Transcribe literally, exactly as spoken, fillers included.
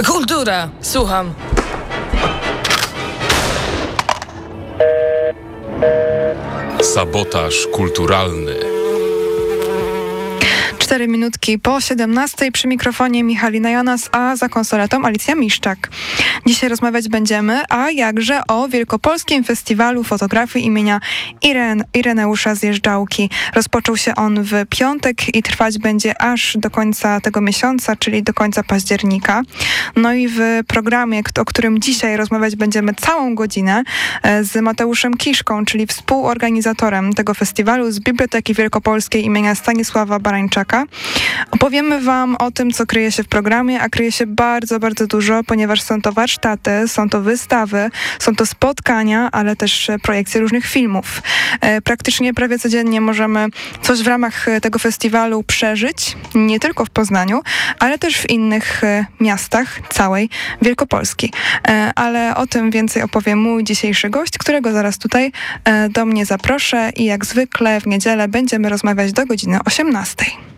Kultura, słucham. Sabotaż kulturalny. Cztery minutki po siedemnastej, przy mikrofonie Michalina Jonas, a za konsoletą Alicja Miszczak. Dzisiaj rozmawiać będziemy, a jakże o Wielkopolskim Festiwalu Fotografii imienia Iren, Ireneusza Zjeżdżałki. Rozpoczął się on w piątek i trwać będzie aż do końca tego miesiąca, czyli do końca października. No i w programie, o którym dzisiaj rozmawiać będziemy całą godzinę, z Mateuszem Kiszką, czyli współorganizatorem tego festiwalu z Biblioteki Wielkopolskiej imienia Stanisława Barańczaka. Opowiemy wam o tym, co kryje się w programie, a kryje się bardzo, bardzo dużo, ponieważ są to warsztaty, są to wystawy, są to spotkania, ale też projekcje różnych filmów. Praktycznie prawie codziennie możemy coś w ramach tego festiwalu przeżyć, nie tylko w Poznaniu, ale też w innych miastach całej Wielkopolski. Ale o tym więcej opowie mój dzisiejszy gość, którego zaraz tutaj do mnie zaproszę i jak zwykle w niedzielę będziemy rozmawiać do godziny osiemnastej.